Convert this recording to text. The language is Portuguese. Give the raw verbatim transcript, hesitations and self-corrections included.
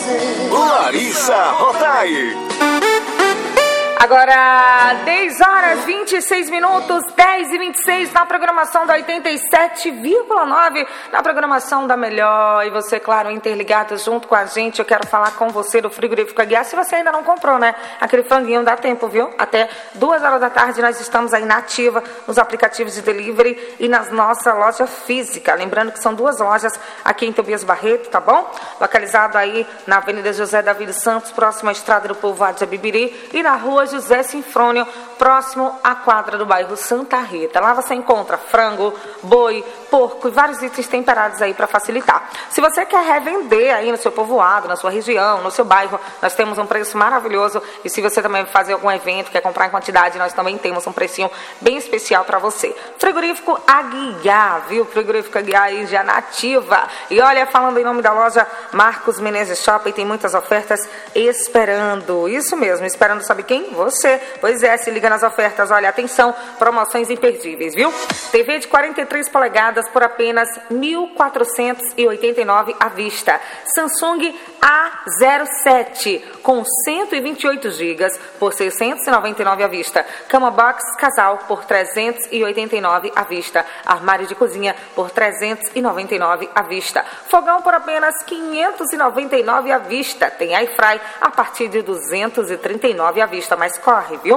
Larissa Rotai. Agora, dez horas e vinte e seis minutos, dez e vinte e seis na programação da oitenta e sete vírgula nove, na programação da melhor. E você, claro, interligado junto com a gente. Eu quero falar com você do Frigorífico Aguiar. Se você ainda não comprou, né? Aquele franguinho dá tempo, viu? Até duas horas da tarde nós estamos aí na ativa, nos aplicativos de delivery e na nossa loja física. Lembrando que são duas lojas aqui em Tobias Barreto, tá bom? Localizado aí na Avenida José Davi dos Santos, próximo à Estrada do Povoado de Abibiri, e na Rua José Sinfrônio, próximo à quadra do bairro Santa Rita. Lá você encontra frango, boi, porco e vários itens temperados aí para facilitar. Se você quer revender aí no seu povoado, na sua região, no seu bairro, nós temos um preço maravilhoso. E se você também vai fazer algum evento, quer comprar em quantidade, nós também temos um precinho bem especial para você. Frigorífico Aguiar, viu? Frigorífico Aguiar aí já na ativa. E olha, falando em nome da loja Marcos Menezes Shopping, tem muitas ofertas esperando. Isso mesmo, esperando sabe quem? Você. Pois é, se liga nas ofertas. Olha, atenção, promoções imperdíveis, viu? T V de quarenta e três polegadas por apenas mil quatrocentos e oitenta e nove à vista. Samsung A zero sete com cento e vinte e oito gigas por seiscentos e noventa e nove à vista. Cama box casal por trezentos e oitenta e nove à vista. Armário de cozinha por trezentos e noventa e nove à vista. Fogão por apenas quinhentos e noventa e nove à vista. Tem air fry a partir de duzentos e trinta e nove à vista. Mas corre, viu?